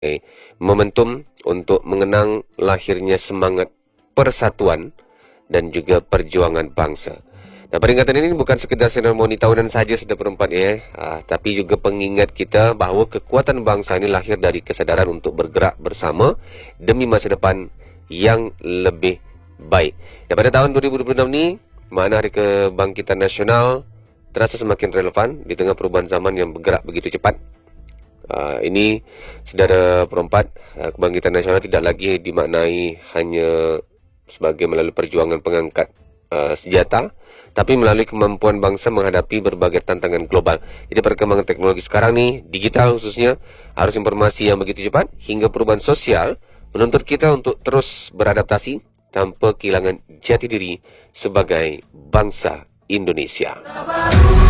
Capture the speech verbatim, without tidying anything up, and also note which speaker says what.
Speaker 1: momentum untuk mengenang lahirnya semangat persatuan dan juga perjuangan bangsa. Nah, peringatan ini bukan sekedar seremoni tahunan saja sudah perempat ya, ah, tapi juga pengingat kita bahawa kekuatan bangsa ini lahir dari kesadaran untuk bergerak bersama demi masa depan yang lebih baik. Dan pada tahun dua ribu dua puluh enam ni, makna Hari Kebangkitan Nasional terasa semakin relevan di tengah perubahan zaman yang bergerak begitu cepat. Uh, ini, saudara perempat, uh, Kebangkitan Nasional tidak lagi dimaknai hanya sebagai melalui perjuangan pengangkat uh, senjata, tapi melalui kemampuan bangsa menghadapi berbagai tantangan global. Jadi perkembangan teknologi sekarang ni, digital khususnya, arus informasi yang begitu cepat hingga perubahan sosial menuntut kita untuk terus beradaptasi tanpa kehilangan jati diri sebagai bangsa Indonesia.